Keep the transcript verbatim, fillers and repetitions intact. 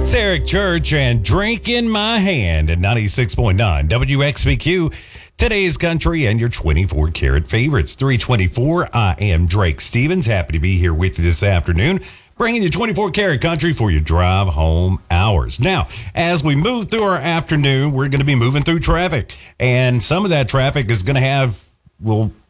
Eric Church and Drink in My Hand at ninety-six point nine W X V Q. Today's country and your twenty-four karat favorites. three twenty-four. I am Drake Stevens. Happy to be here with you this afternoon, bringing you twenty-four karat country for your drive home hours. Now, as we move through our afternoon, we're going to be moving through traffic, and some of that traffic is going to have, well,